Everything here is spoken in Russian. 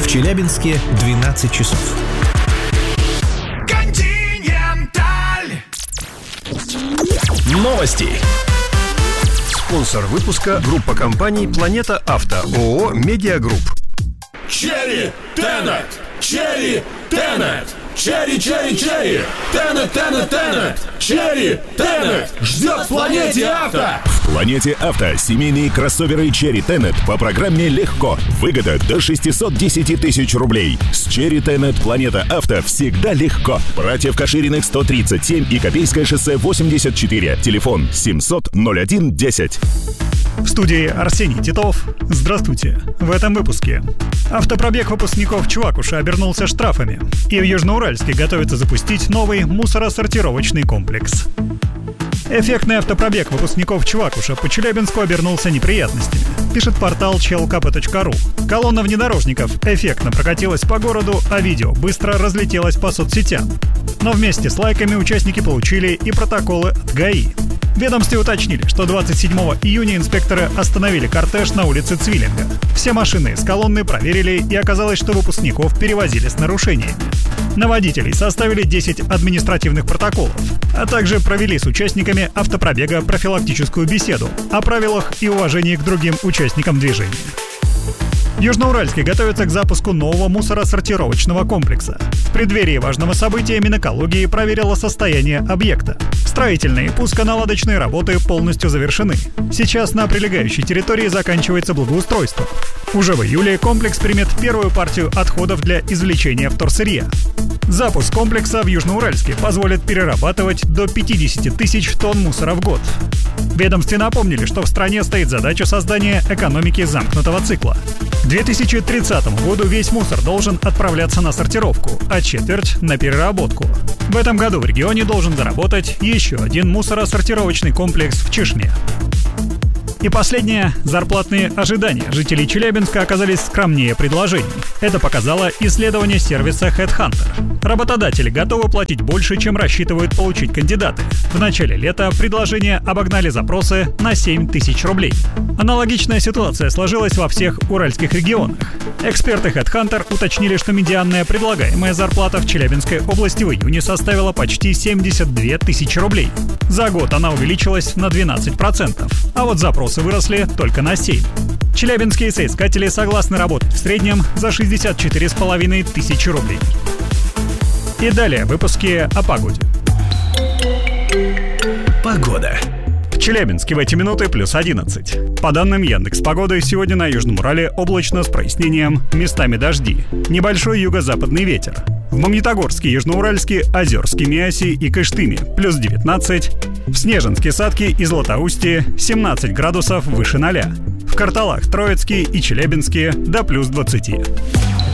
В Челябинске 12 часов. Новости. Спонсор выпуска — группа компаний «Планета Авто», ООО «Медиагрупп». Черри Тенет! Черри Тенет! Черри, черри, черри! Тенет, Тенет, Тенет! Черри Тенет! Ждет в «Планете Авто». В «Планете Авто» семейные кроссоверы Черри Тенет по программе «Легко». Выгода до 610 тысяч рублей. С Черри Тенет «Планета Авто» всегда легко. Братьев Кашириных 137 и Копейское шоссе 84. Телефон 700-01-10. В студии Арсений Титов. Здравствуйте. В этом выпуске. Автопробег выпускников Чувакуша обернулся штрафами. И в Южноуральске готовится запустить новый мусоросортировочный комплекс. Эффектный автопробег выпускников Чувакуша по Челябинску обернулся неприятностями, пишет портал chelkp.ru. Колонна внедорожников эффектно прокатилась по городу, а видео быстро разлетелось по соцсетям. Но вместе с лайками участники получили и протоколы от ГАИ. В ведомстве уточнили, что 27 июня инспекторы остановили кортеж на улице Цвиллинга. Все машины из колонны проверили, и оказалось, что выпускников перевозили с нарушениями. На водителей составили 10 административных протоколов, а также провели с участниками автопробега профилактическую беседу о правилах и уважении к другим участникам движения. В Южноуральске готовятся к запуску нового мусоросортировочного комплекса. В преддверии важного события Минэкологии проверила состояние объекта. Строительные и пусконаладочные работы полностью завершены. Сейчас на прилегающей территории заканчивается благоустройство. Уже в июле комплекс примет первую партию отходов для извлечения вторсырья. Запуск комплекса в Южноуральске позволит перерабатывать до 50 тысяч тонн мусора в год. В ведомстве напомнили, что в стране стоит задача создания экономики замкнутого цикла. К 2030 году весь мусор должен отправляться на сортировку, а четверть — на переработку. В этом году в регионе должен заработать еще один мусоросортировочный комплекс в Чешме. И последнее. Зарплатные ожидания жителей Челябинска оказались скромнее предложений. Это показало исследование сервиса HeadHunter. Работодатели готовы платить больше, чем рассчитывают получить кандидаты. В начале лета предложения обогнали запросы на 7 тысяч рублей. Аналогичная ситуация сложилась во всех уральских регионах. Эксперты HeadHunter уточнили, что медианная предлагаемая зарплата в Челябинской области в июне составила почти 72 тысячи рублей. За год она увеличилась на 12%, а вот запросы выросли только на 7%. Челябинские соискатели согласны работать в среднем за 64,5 тысячи рублей. И далее выпуски о погоде. Погода. В Челябинске в эти минуты плюс 11. По данным Яндекс.Погоды, сегодня на Южном Урале облачно с прояснением, местами дожди. Небольшой юго-западный ветер. В Магнитогорске, Южноуральске, Озерске, Миасе и Кыштыме плюс 19. В Снежинске, Садке и Златоусте 17 градусов выше 0. В Карталах, Троицке и Челябинске до плюс 20.